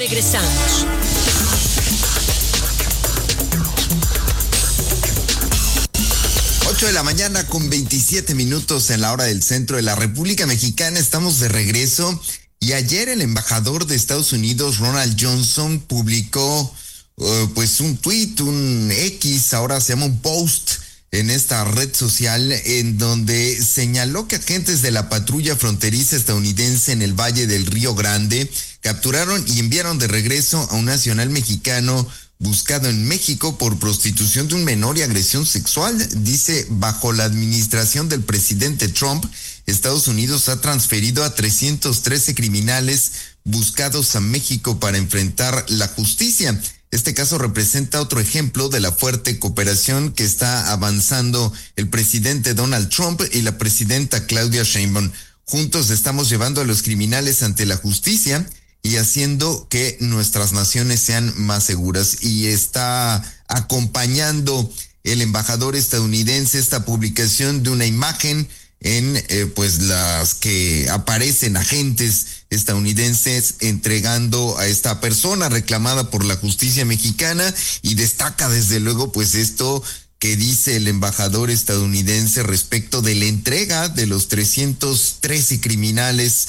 regresamos. De la mañana con 27 minutos en la hora del centro de la República Mexicana. Estamos de regreso y ayer el embajador de Estados Unidos, Ronald Johnson, publicó pues un tweet, un X, ahora se llama un post en esta red social, en donde señaló que agentes de la patrulla fronteriza estadounidense en el Valle del Río Grande capturaron y enviaron de regreso a un nacional mexicano buscado en México por prostitución de un menor y agresión sexual. Dice, bajo la administración del presidente Trump, Estados Unidos ha transferido a 313 criminales buscados a México para enfrentar la justicia. Este caso representa otro ejemplo de la fuerte cooperación que está avanzando el presidente Donald Trump y la presidenta Claudia Sheinbaum. Juntos estamos llevando a los criminales ante la justicia y haciendo que nuestras naciones sean más seguras. Y está acompañando el embajador estadounidense esta publicación de una imagen en pues las que aparecen agentes estadounidenses entregando a esta persona reclamada por la justicia mexicana, y destaca desde luego pues esto que dice el embajador estadounidense respecto de la entrega de los 313 criminales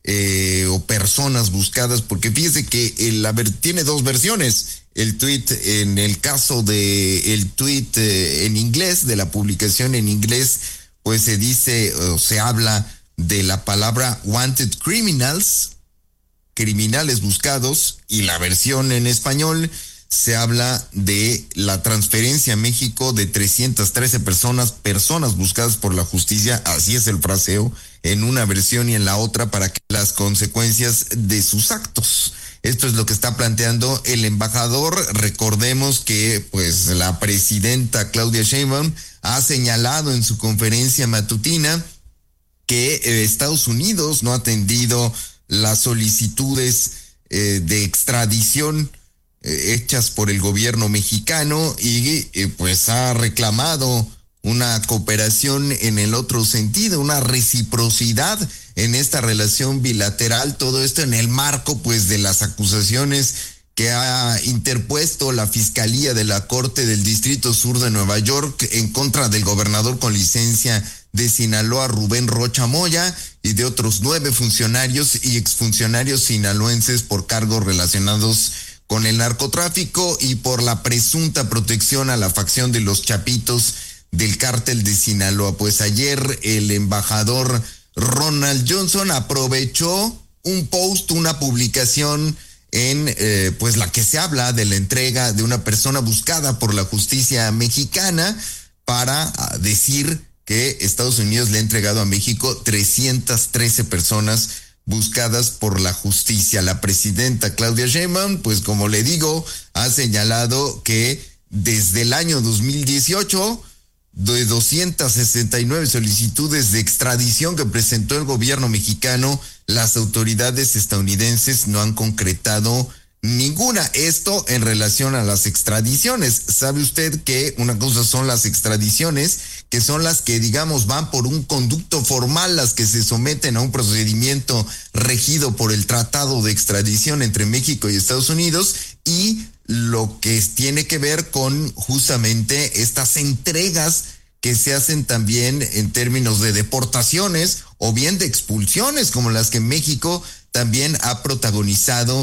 o personas buscadas, porque fíjese que tiene dos versiones. El tweet, en el caso de el tweet en inglés, de la publicación en inglés, pues se dice o se habla de la palabra wanted criminals, criminales buscados, y la versión en español se habla de la transferencia a México de 313 personas buscadas por la justicia. Así es el fraseo en una versión y en la otra, para que las consecuencias de sus actos. Esto es lo que está planteando el embajador. Recordemos que pues la presidenta Claudia Sheinbaum ha señalado en su conferencia matutina que Estados Unidos no ha atendido las solicitudes de extradición hechas por el gobierno mexicano, y pues ha reclamado una cooperación en el otro sentido, una reciprocidad en esta relación bilateral. Todo esto en el marco pues de las acusaciones que ha interpuesto la Fiscalía de la Corte del Distrito Sur de Nueva York en contra del gobernador con licencia de Sinaloa, Rubén Rocha Moya, y de otros 9 funcionarios y exfuncionarios sinaloenses por cargos relacionados con el narcotráfico y por la presunta protección a la facción de los Chapitos del cártel de Sinaloa. Pues ayer el embajador Ronald Johnson aprovechó un post, una publicación en pues la que se habla de la entrega de una persona buscada por la justicia mexicana, para decir que Estados Unidos le ha entregado a México 313 personas buscadas por la justicia. La presidenta Claudia Sheinbaum, pues como le digo, ha señalado que desde el año 2018, de 269 solicitudes de extradición que presentó el gobierno mexicano, las autoridades estadounidenses no han concretado ninguna. Esto en relación a las extradiciones. ¿Sabe usted que una cosa son las extradiciones, que son las que, digamos, van por un conducto formal, las que se someten a un procedimiento regido por el Tratado de Extradición entre México y Estados Unidos, y lo que tiene que ver con justamente estas entregas que se hacen también en términos de deportaciones o bien de expulsiones, como las que México también ha protagonizado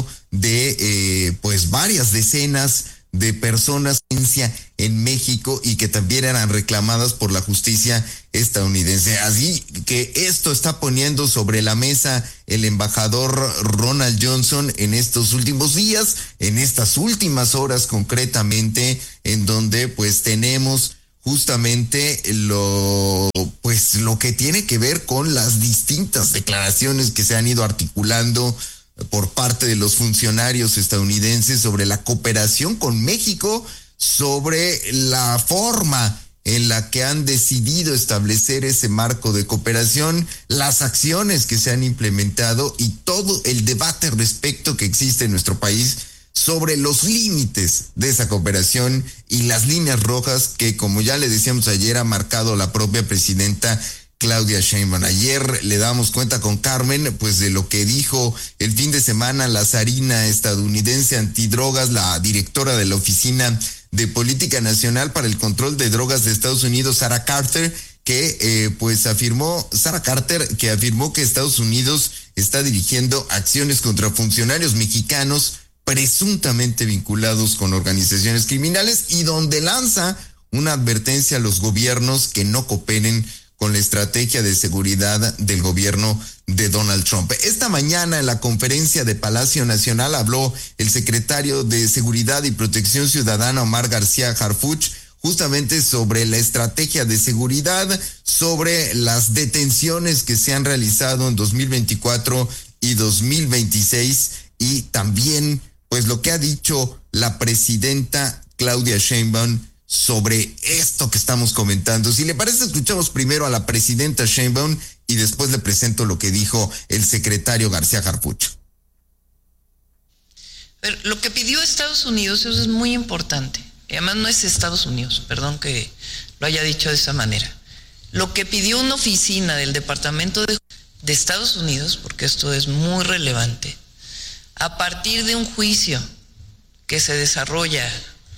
de pues varias decenas de personas en México, y que también eran reclamadas por la justicia estadounidense. Así que esto está poniendo sobre la mesa el embajador Ronald Johnson en estos últimos días, en estas últimas horas concretamente, en donde pues tenemos justamente lo que tiene que ver con las distintas declaraciones que se han ido articulando por parte de los funcionarios estadounidenses sobre la cooperación con México, sobre la forma en la que han decidido establecer ese marco de cooperación, las acciones que se han implementado y todo el debate respecto que existe en nuestro país sobre los límites de esa cooperación y las líneas rojas que, como ya le decíamos ayer, ha marcado la propia presidenta Claudia Sheinbaum. Ayer le damos cuenta con Carmen, pues de lo que dijo el fin de semana la zarina estadounidense antidrogas, la directora de la Oficina de Política Nacional para el Control de Drogas de Estados Unidos, Sarah Carter, que afirmó que Estados Unidos está dirigiendo acciones contra funcionarios mexicanos presuntamente vinculados con organizaciones criminales y donde lanza una advertencia a los gobiernos que no cooperen con la estrategia de seguridad del gobierno de Donald Trump. Esta mañana en la conferencia de Palacio Nacional habló el secretario de Seguridad y Protección Ciudadana, Omar García Harfuch, justamente sobre la estrategia de seguridad, sobre las detenciones que se han realizado en 2024 y 2026 y también pues lo que ha dicho la presidenta Claudia Sheinbaum sobre esto que estamos comentando. Si le parece, escuchamos primero a la presidenta Sheinbaum y después le presento lo que dijo el secretario García Harfuch. Pero lo que pidió Estados Unidos, eso es muy importante. Y además no es Estados Unidos, perdón que lo haya dicho de esa manera. Lo que pidió una oficina del Departamento de Estados Unidos, porque esto es muy relevante, a partir de un juicio que se desarrolla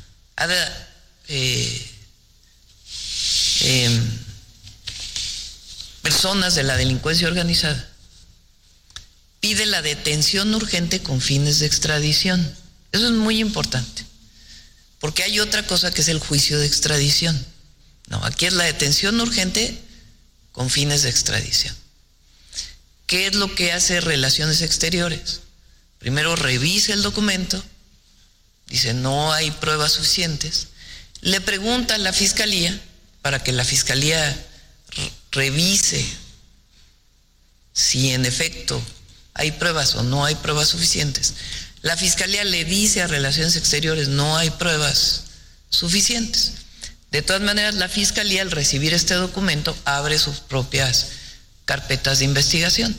personas de la delincuencia organizada, pide la detención urgente con fines de extradición. Eso es muy importante, porque hay otra cosa que es el juicio de extradición. No, aquí es la detención urgente con fines de extradición. ¿Qué es lo que hace Relaciones Exteriores? Primero revisa el documento, dice no hay pruebas suficientes, le pregunta a la fiscalía para que la fiscalía revise si en efecto hay pruebas o no hay pruebas suficientes. La fiscalía le dice a Relaciones Exteriores no hay pruebas suficientes. De todas maneras, la fiscalía al recibir este documento abre sus propias carpetas de investigación.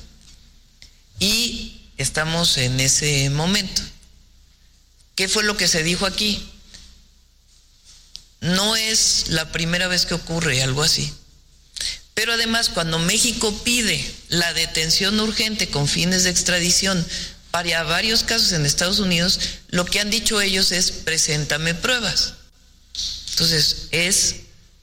Y estamos en ese momento. ¿Qué fue lo que se dijo aquí? No es la primera vez que ocurre algo así. Pero además, cuando México pide la detención urgente con fines de extradición para varios casos en Estados Unidos, lo que han dicho ellos es preséntame pruebas. Entonces es,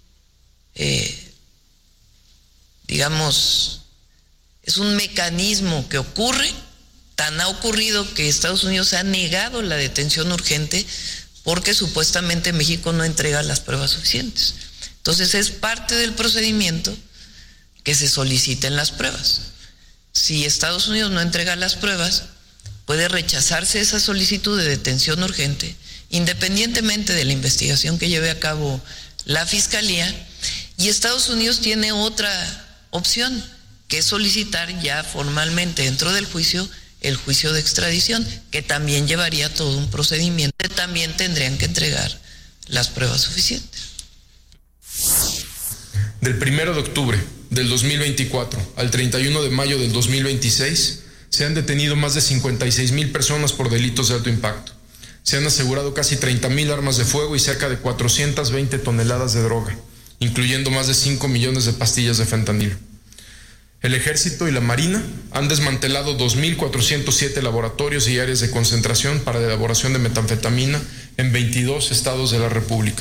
es un mecanismo que ocurre, tan ha ocurrido que Estados Unidos ha negado la detención urgente porque supuestamente México no entrega las pruebas suficientes. Entonces es parte del procedimiento que se soliciten las pruebas. Si Estados Unidos no entrega las pruebas, puede rechazarse esa solicitud de detención urgente, independientemente de la investigación que lleve a cabo la Fiscalía, y Estados Unidos tiene otra opción, que es solicitar ya formalmente dentro del juicio el juicio de extradición, que también llevaría todo un procedimiento, también tendrían que entregar las pruebas suficientes. Del 1 de octubre del 2024 al 31 de mayo del 2026 se han detenido más de 56,000 personas por delitos de alto impacto. Se han asegurado casi 30,000 armas de fuego y cerca de 420 toneladas de droga, incluyendo más de 5 millones de pastillas de fentanilo. El Ejército y la Marina han desmantelado 2,407 laboratorios y áreas de concentración para la elaboración de metanfetamina en 22 estados de la República.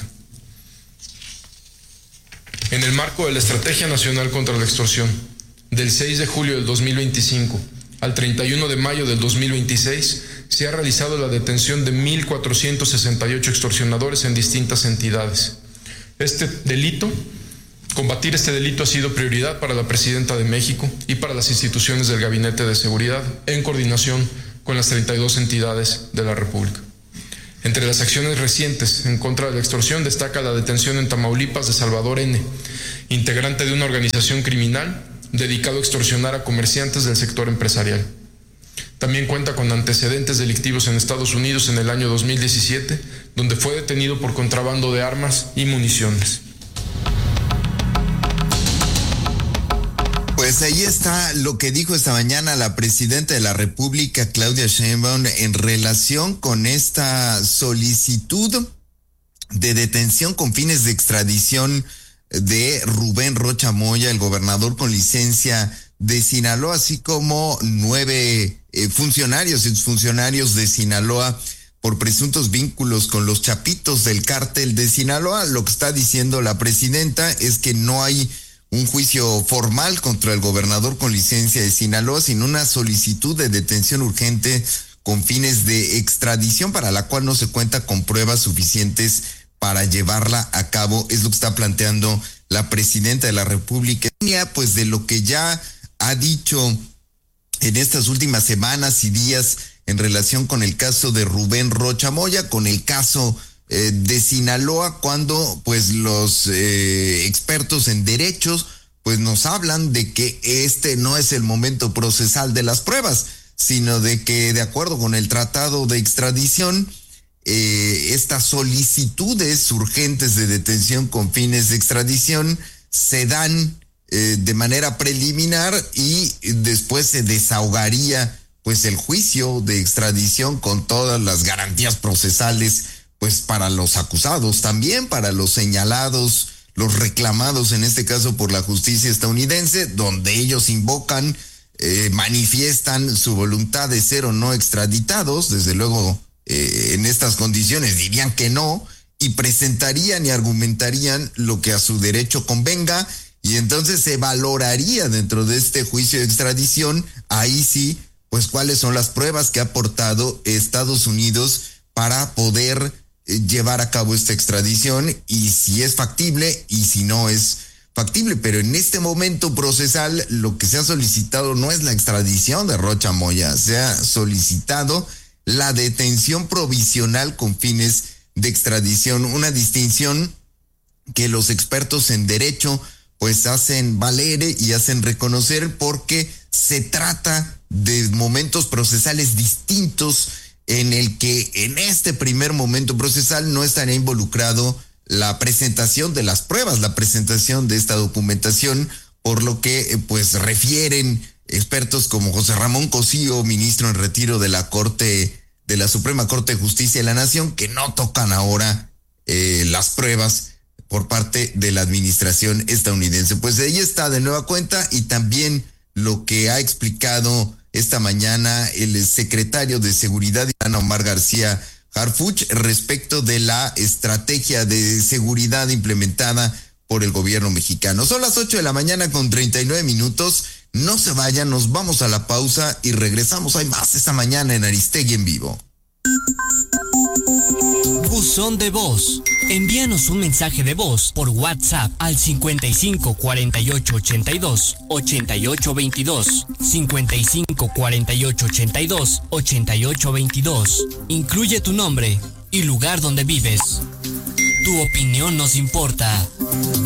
En el marco de la Estrategia Nacional contra la Extorsión, del 6 de julio del 2025 al 31 de mayo del 2026, se ha realizado la detención de 1,468 extorsionadores en distintas entidades. Combatir este delito ha sido prioridad para la Presidenta de México y para las instituciones del Gabinete de Seguridad, en coordinación con las 32 entidades de la República. Entre las acciones recientes en contra de la extorsión destaca la detención en Tamaulipas de Salvador N., integrante de una organización criminal dedicado a extorsionar a comerciantes del sector empresarial. También cuenta con antecedentes delictivos en Estados Unidos en el año 2017, donde fue detenido por contrabando de armas y municiones. Pues ahí está lo que dijo esta mañana la presidenta de la República, Claudia Sheinbaum, en relación con esta solicitud de detención con fines de extradición de Rubén Rocha Moya, el gobernador con licencia de Sinaloa, así como 9 funcionarios y exfuncionarios de Sinaloa por presuntos vínculos con los chapitos del cártel de Sinaloa. Lo que está diciendo la presidenta es que no hay un juicio formal contra el gobernador con licencia de Sinaloa, sino una solicitud de detención urgente con fines de extradición para la cual no se cuenta con pruebas suficientes para llevarla a cabo. Es lo que está planteando la presidenta de la República, pues de lo que ya ha dicho en estas últimas semanas y días en relación con el caso de Rubén Rocha Moya, con el caso de Sinaloa, cuando pues los expertos en derechos pues nos hablan de que este no es el momento procesal de las pruebas, sino de que de acuerdo con el tratado de extradición, estas solicitudes urgentes de detención con fines de extradición se dan de manera preliminar y después se desahogaría pues el juicio de extradición con todas las garantías procesales pues para los acusados, también para los señalados, los reclamados en este caso por la justicia estadounidense, donde ellos invocan, manifiestan su voluntad de ser o no extraditados. Desde luego en estas condiciones dirían que no y presentarían y argumentarían lo que a su derecho convenga, y entonces se valoraría dentro de este juicio de extradición, ahí sí, pues cuáles son las pruebas que ha aportado Estados Unidos para poder llevar a cabo esta extradición, y si es factible y si no es factible. Pero en este momento procesal lo que se ha solicitado no es la extradición de Rocha Moya, se ha solicitado la detención provisional con fines de extradición, una distinción que los expertos en derecho pues hacen valer y hacen reconocer, porque se trata de momentos procesales distintos en el que en este primer momento procesal no estaría involucrado la presentación de las pruebas, la presentación de esta documentación, por lo que pues refieren expertos como José Ramón Cosío, ministro en retiro de la Corte, de la Suprema Corte de Justicia de la Nación, que no tocan ahora las pruebas por parte de la administración estadounidense. Pues ahí está de nueva cuenta, y también lo que ha explicado esta mañana el secretario de Seguridad, Omar García Harfuch, respecto de la estrategia de seguridad implementada por el gobierno mexicano. Son las 8:39 a.m. No se vayan, nos vamos a la pausa y regresamos. Hay más esta mañana en Aristegui en vivo. Buzón de voz. Envíanos un mensaje de voz por WhatsApp al 55 48 82 88 22. 55 48 82 88 22. Incluye tu nombre y lugar donde vives. Tu opinión nos importa.